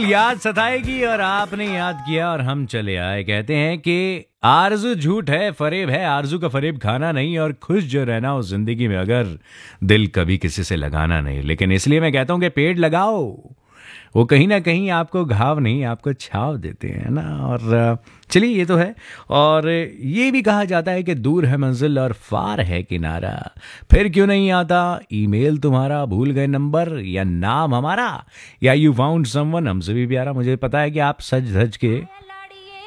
बिल्कुल याद सताएगी और आपने याद किया और हम चले आए। कहते हैं कि आरज़ू झूठ है, फरेब है, आरज़ू का फरेब खाना नहीं और खुश जो रहना हो जिंदगी में, अगर दिल कभी किसी से लगाना नहीं। लेकिन इसलिए मैं कहता हूँ कि पेड़ लगाओ, वो कहीं ना कहीं आपको घाव नहीं आपको छाव देते हैं ना। और चलिए ये तो है। और ये भी कहा जाता है कि दूर है मंजिल और फार है किनारा, फिर क्यों नहीं आता ईमेल तुम्हारा, भूल गए नंबर या नाम हमारा, या यू फाउंड समवन हमसे भी प्यारा। मुझे पता है कि आप सज धज के